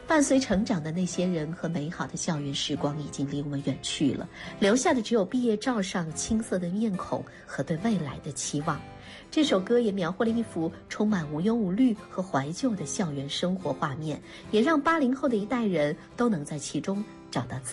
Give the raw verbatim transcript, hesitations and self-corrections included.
伴随成长的那些人和美好的校园时光已经离我们远去了，留下的只有毕业照上青涩的面孔和对未来的期望。这首歌也描绘了一幅充满无忧无虑和怀旧的校园生活画面，也让八零后的一代人都能在其中找到自己